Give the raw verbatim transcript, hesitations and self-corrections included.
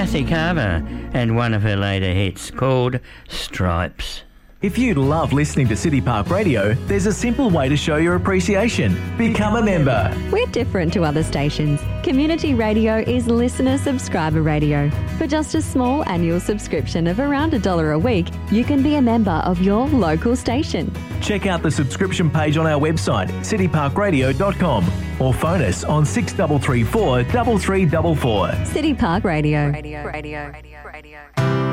Kathy Carver and one of her later hits called Stripes. If you love listening to City Park Radio, there's a simple way to show your appreciation. Become a member. We're different to other stations. Community radio is listener subscriber radio. For just a small annual subscription of around a dollar a week, you can be a member of your local station. Check out the subscription page on our website, city park radio dot com, or phone us on six three three four, three three four four. City Park Radio. Radio, radio, radio, radio.